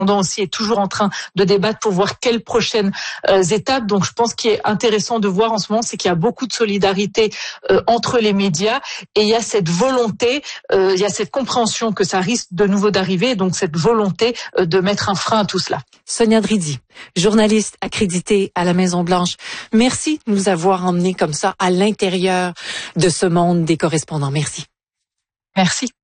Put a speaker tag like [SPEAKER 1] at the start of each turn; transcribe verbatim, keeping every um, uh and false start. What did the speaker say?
[SPEAKER 1] aussi est toujours en train de débattre pour voir quelles prochaines euh, étapes. Donc je pense qu'il est intéressant de voir en ce moment, c'est qu'il y a beaucoup de solidarité euh, entre les médias et il y a cette volonté, euh, il y a cette compréhension que ça risque de nouveau d'arriver, donc cette volonté euh, de mettre un frein à tout cela.
[SPEAKER 2] Sonia Dridi, journaliste accréditée à la Maison-Blanche, merci de nous avoir emmenés comme ça à l'intérieur de ce monde des correspondants. Merci.
[SPEAKER 1] Merci.